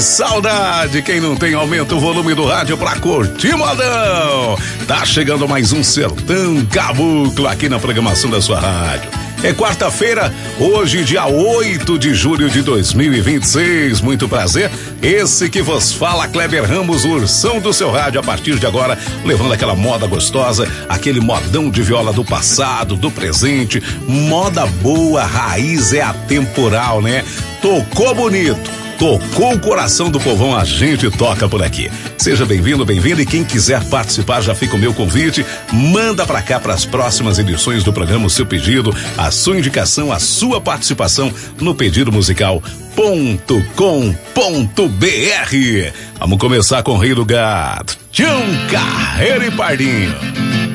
Saudade, quem não tem, aumenta o volume do rádio pra curtir modão. Tá chegando mais um Sertão Caboclo aqui na programação da sua rádio. É quarta-feira, hoje dia 8 de julho de 2026, muito prazer, esse que vos fala, Kleber Ramos, o ursão do seu rádio, a partir de agora, levando aquela moda gostosa, aquele modão de viola do passado, do presente, moda boa, raiz é atemporal, né? Tocou bonito. Tocou o coração do povão, a gente toca por aqui. Seja bem-vindo, bem-vinda, e quem quiser participar, já fica o meu convite, manda pra cá para as próximas edições do programa o seu pedido, a sua indicação, a sua participação no pedidomusical.com.br. Vamos começar com o Rei do Gado, Tião Carreiro e Pardinho.